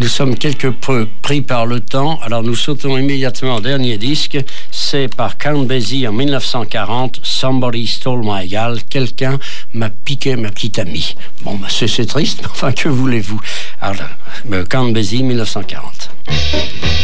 Nous sommes quelque peu pris par le temps, alors nous sautons immédiatement au dernier disque. C'est par Count Basie en 1940, Somebody Stole My Gal. Quelqu'un m'a piqué ma petite amie. Bon, c'est triste, mais enfin, que voulez-vous? Alors, Count Basie, 1940.